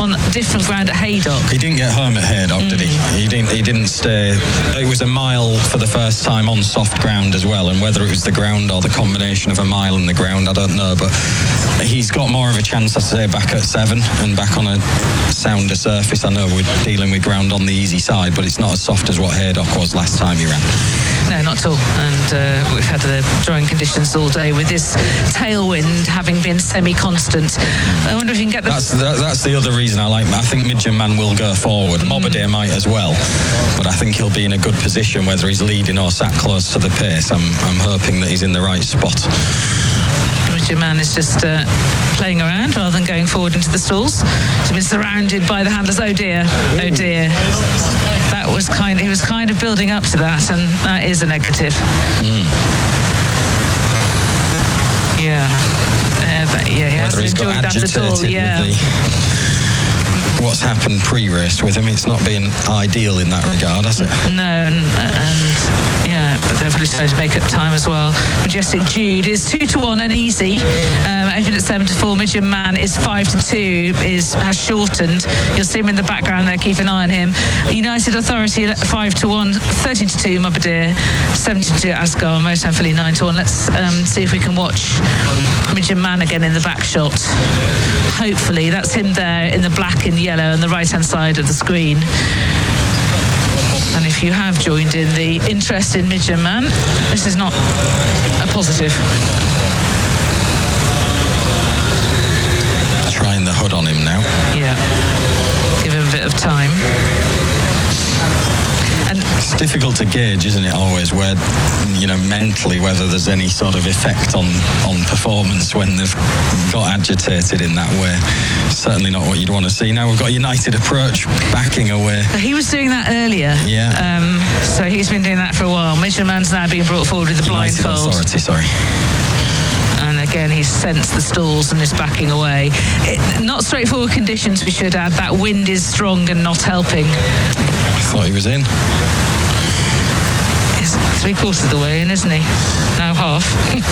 on different ground at Haydock. He didn't get home at Haydock, did he? He didn't stay. It was a mile for the first time on soft ground as well, and whether it was the ground or the combination of a mile and the ground, I don't know, but he's got more of a chance, I'd say, back at 7 and back on a sounder surface. I know we're dealing with ground on the easy side, but it's not as soft as what Haydock was last time he ran. No, not at all. And we've had the drying conditions all day with this tailwind having been semi-constant. I wonder if you can get the... That's the other reason I like him. I think Midget Man will go forward. Mobadir might as well, but I think he'll be in a good position whether he's leading or sat close to the pace. I'm hoping that he's in the right spot. Midget Man is just playing around rather than going forward into the stalls. He's been surrounded by the handlers. Oh dear. That was he was kind of building up to that, and that is a negative. Yeah. He hasn't enjoyed that at all. Yeah. What's happened pre-race with him, it's not been ideal in that regard, has it? No, and but they're really starting to make up time as well. Majestic Jude is 2-1 and easy. Open at 7-4. Midget Man is 5-2. Has shortened. You'll see him in the background there. Keep an eye on him. United Authority 5-1. 13-2. Mobadir 7-2. Asghar. Motown Philly 9-1. Let's see if we can watch Midget Man again in the back shot. Hopefully that's him there in the black and yellow on the right hand side of the screen. And if you have joined in the interest in Midget Man, this is not a positive. Trying the hood on him now. Yeah. Give him a bit of time. And it's difficult to gauge, isn't it, always, where, mentally, whether there's any sort of effect on performance when they've got agitated in that way. Certainly not what you'd want to see. Now we've got United Approach backing away. He was doing that earlier. Yeah. So he's been doing that for a while. Midget Man's now being brought forward with the blindfold. United Authority, sorry. And again, he's sensed the stalls and is backing away. Not straightforward conditions, we should add. That wind is strong and not helping. I thought he was in. He's 3/4 of the way in, isn't he? Now half.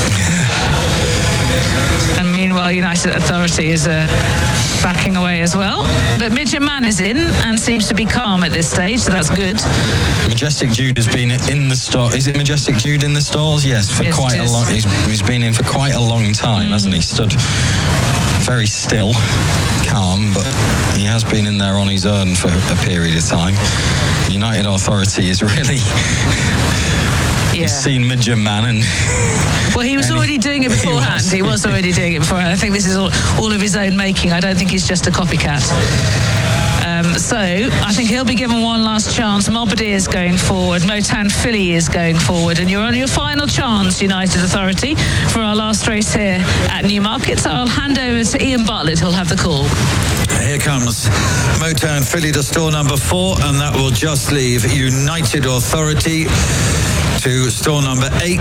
And meanwhile, United Authority is backing away as well. But Midget Man is in and seems to be calm at this stage, so that's good. Majestic Jude has been in the store. Is it Majestic Jude in the stalls? Yes, quite a long. He's been in for quite a long time, hasn't he? Stood very still, calm, but he has been in there on his own for a period of time. United Authority is really... He's seen Midget Man and... Well, he was already doing it beforehand. He was already doing it beforehand. I think this is all of his own making. I don't think he's just a copycat. So I think he'll be given one last chance. Mobadir is going forward. Motown Philly is going forward. And you're on your final chance, United Authority, for our last race here at Newmarket. So I'll hand over to Ian Bartlett, who'll have the call. Here comes Motown Philly to store number 4, and that will just leave United Authority to store number 8.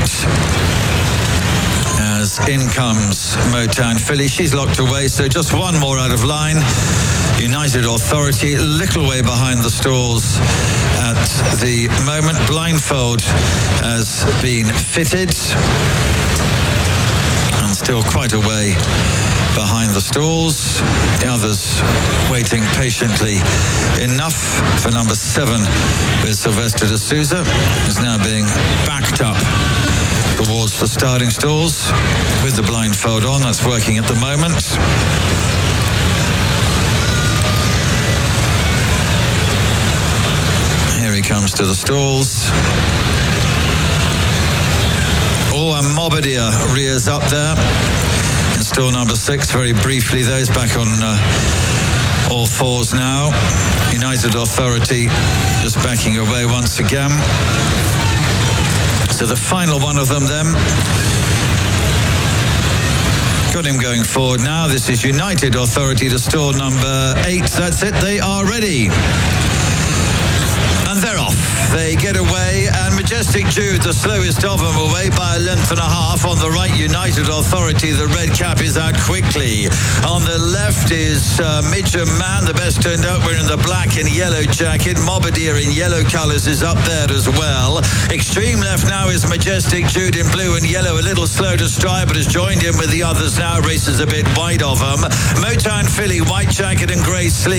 As in comes Motown Philly. She's locked away, so just one more out of line. United Authority, a little way behind the stalls at the moment. Blindfold has been fitted and still quite a way behind the stalls. The others waiting patiently enough for number 7 with Sylvester de Souza, is now being backed up towards the starting stalls with the blindfold on. That's working at the moment. Here he comes to the stalls. Oh, and Mobadir rears up there in stall number 6 very briefly. Those back on all fours now. United Authority just backing away once again. So the final one of them then. Got him going forward now. This is United Authority to stall number 8. That's it. They are ready. And they're off. They get away, and Majestic Jude, the slowest of them, away by a length and a half. On the right, United Authority, the red cap is out quickly. On the left is Midget Man, the best turned out, wearing the black and yellow jacket. Mobadir in yellow colours is up there as well. Extreme left now is Majestic Jude in blue and yellow, a little slow to stride, but has joined in with the others now. Races a bit wide of them. Motown Philly, white jacket and grey sleeve.